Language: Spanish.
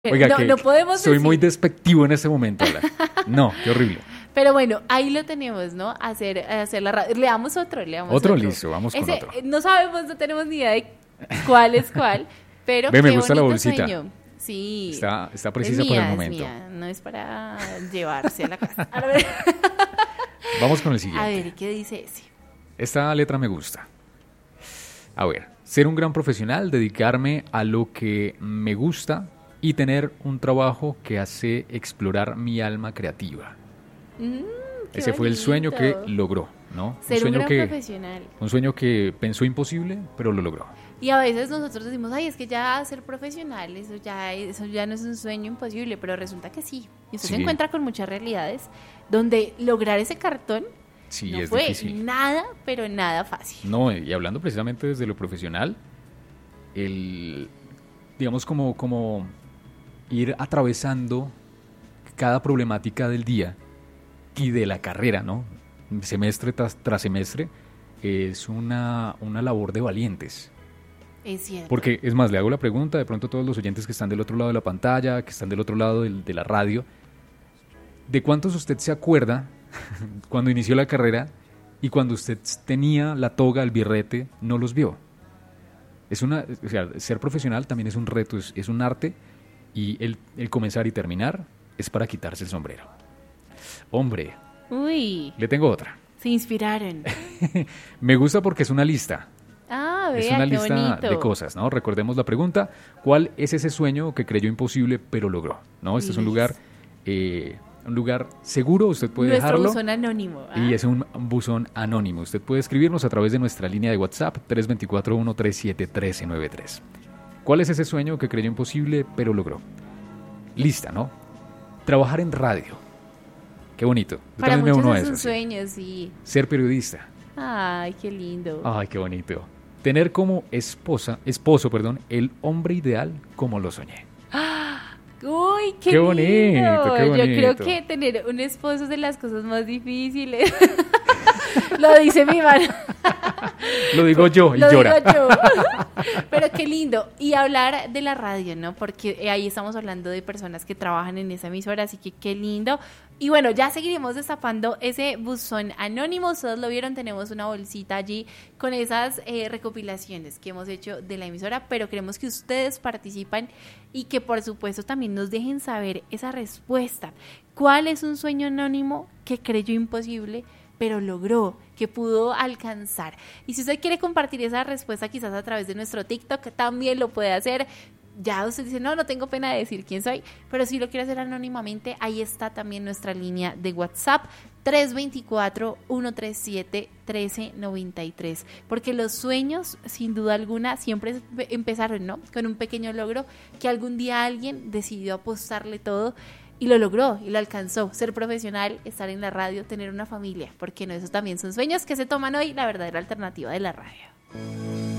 Oiga, No, que no podemos soy decir. muy despectivo en este momento, Alan. No, qué horrible. Pero bueno, ahí lo tenemos, ¿no? Hacer la radio. Leamos otro, leamos Otro, otro. listo, vamos con otro. No sabemos, no tenemos ni idea de cuál es cuál, pero Ve, me qué gusta la bonito bolsita. sueño. Sí. Está precisa por el momento. Es mía, no es para llevarse a la casa. A ver, Vamos con el a siguiente. ver, ¿qué dice ese? Esta letra me gusta. A ver, ser un gran profesional, dedicarme a lo que me gusta y tener un trabajo que hace explorar mi alma creativa. Qué Ese fue el sueño que bonito. logró, ¿no? Ser un gran profesional. Un sueño que pensó imposible, pero lo logró. Y a veces nosotros decimos, ay, es que ya ser profesional, eso ya no es un sueño imposible, pero resulta que sí. Y usted Sí. se encuentra con muchas realidades donde lograr ese cartón Sí, no es fue difícil. nada, pero nada fácil. No, y hablando precisamente desde lo profesional, digamos como ir atravesando cada problemática del día y de la carrera, ¿no? Semestre tras semestre, es una labor de valientes. Es cierto. Porque, es más, le hago la pregunta, de pronto a todos los oyentes que están del otro lado de la pantalla, que están del otro lado de la radio, ¿de cuántos usted se acuerda cuando inició la carrera y cuando usted tenía la toga, el birrete, no los vio? O sea, ser profesional también es un reto, es un arte, y el comenzar y terminar es para quitarse el sombrero. Hombre, Uy, le tengo otra. se inspiraron. Me gusta porque es una lista. Ah, Es vea, una qué lista bonito. de cosas, ¿no? Recordemos la pregunta, ¿cuál es ese sueño que creyó imposible pero logró? ¿No? Este es un lugar seguro, usted puede Nuestro dejarlo. buzón anónimo. ¿ah? Y es un buzón anónimo. Usted puede escribirnos a través de nuestra línea de WhatsApp 324-137-1393. ¿Cuál es ese sueño que creyó imposible pero logró? Lista, ¿no? Trabajar en radio. Qué bonito. Yo Para también me muchos uno a es eso. un Sí. sueño, sí. Ser periodista. Ay, qué lindo. Ay, qué bonito. Tener como esposo, el hombre ideal como lo soñé. Uy, qué Qué bonito, lindo. qué Yo creo bonito. que tener un esposo es de las cosas más difíciles. Lo dice mi mano. Lo digo yo y Lo llora. digo yo. Pero qué lindo. Y hablar de la radio, ¿no? Porque ahí estamos hablando de personas que trabajan en esa emisora, así que qué lindo. Y bueno, ya seguiremos destapando ese buzón anónimo. Ustedes lo vieron, tenemos una bolsita allí con esas recopilaciones que hemos hecho de la emisora, pero queremos que ustedes participen y que por supuesto también nos dejen saber esa respuesta. ¿Cuál es un sueño anónimo que creyó imposible, pero logró, que pudo alcanzar? Y si usted quiere compartir esa respuesta quizás a través de nuestro TikTok, también lo puede hacer. Ya usted dice, no tengo pena de decir quién soy, pero si lo quiere hacer anónimamente, ahí está también nuestra línea de WhatsApp, 324-137-1393, porque los sueños, sin duda alguna, siempre empezaron, ¿no? Con un pequeño logro que algún día alguien decidió apostarle todo y lo logró y lo alcanzó. Ser profesional, estar en la radio, tener una familia, porque no, esos también son sueños que se toman hoy, la verdadera alternativa de la radio.